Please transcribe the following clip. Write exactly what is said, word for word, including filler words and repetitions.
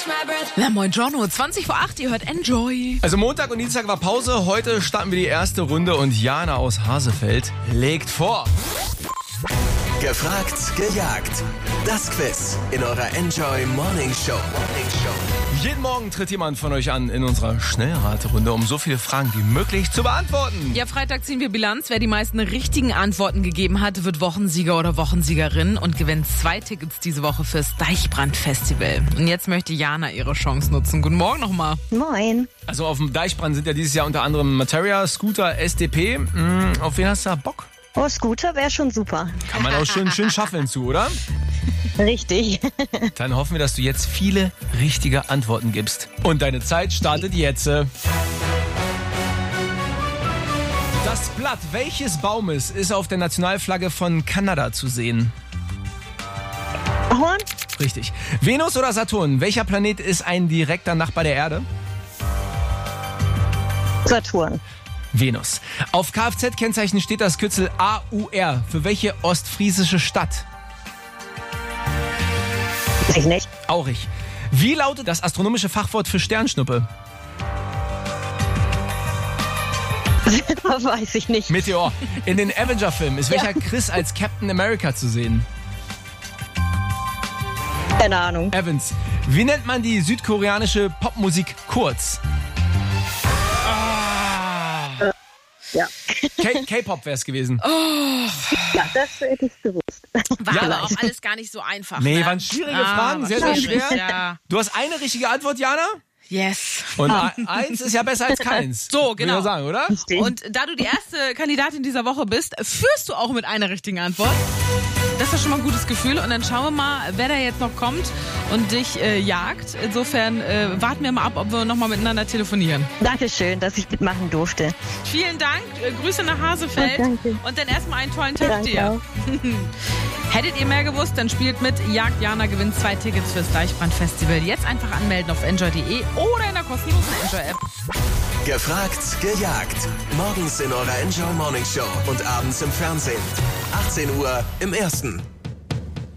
Na moin Jono, zwanzig vor acht, ihr hört Enjoy. Also Montag und Dienstag war Pause, heute starten wir die erste Runde und Jana aus Hasefeld legt vor. Gefragt, gejagt. Das Quiz in eurer Enjoy Morning Show. Morning Show. Jeden Morgen tritt jemand von euch an in unserer Schnellraterunde, um so viele Fragen wie möglich zu beantworten. Ja, Freitag ziehen wir Bilanz. Wer die meisten richtigen Antworten gegeben hat, wird Wochensieger oder Wochensiegerin und gewinnt zwei Tickets diese Woche fürs Deichbrand-Festival. Und jetzt möchte Jana ihre Chance nutzen. Guten Morgen nochmal. Moin. Also auf dem Deichbrand sind ja dieses Jahr unter anderem Materia, Scooter, S D P. Hm, auf wen hast du da Bock? Oh, Scooter wäre schon super. Kann man auch schön, schön schaffeln zu, oder? Richtig. Dann hoffen wir, dass du jetzt viele richtige Antworten gibst. Und deine Zeit startet jetzt. Das Blatt welches Baumes ist auf der Nationalflagge von Kanada zu sehen? Horn? Richtig. Venus oder Saturn? Welcher Planet ist ein direkter Nachbar der Erde? Saturn. Venus. Auf Kfz-Kennzeichen steht das Kürzel A U R. Für welche ostfriesische Stadt? Weiß ich nicht. Aurich. Wie lautet das astronomische Fachwort für Sternschnuppe? Weiß ich nicht. Meteor. In den Avenger-Filmen ist welcher Ja. Chris als Captain America zu sehen? Keine Ahnung. Evans. Wie nennt man die südkoreanische Popmusik kurz? Ja. K- K-Pop wäre es gewesen. Ja, das hätte ich gewusst. War Ja, aber auch alles gar nicht so einfach. Nee, ne? waren schwierige Ah, Fragen, war sehr, sehr schwierig, schwer. Ja. Du hast eine richtige Antwort, Jana? Yes. Und e- eins ist ja besser als keins. So, genau. Würde ich sagen, oder? Und da du die erste Kandidatin dieser Woche bist, führst du auch mit einer richtigen Antwort. Das ist doch schon mal ein gutes Gefühl. Und dann schauen wir mal, wer da jetzt noch kommt und dich äh, jagt. Insofern äh, warten wir mal ab, ob wir nochmal miteinander telefonieren. Dankeschön, dass ich mitmachen durfte. Vielen Dank. Äh, Grüße nach Hasefeld. Oh, danke. Und dann erstmal einen tollen Tag Danke dir. auch. Hättet ihr mehr gewusst, dann spielt mit. Jagd Jana gewinnt zwei Tickets fürs Deichbrand-Festival. Jetzt einfach anmelden auf enjoy punkt de oder in der kostenlosen Enjoy-App. Gefragt, gejagt. Morgens in eurer Enjoy Morning Show und abends im Fernsehen. achtzehn Uhr im Ersten.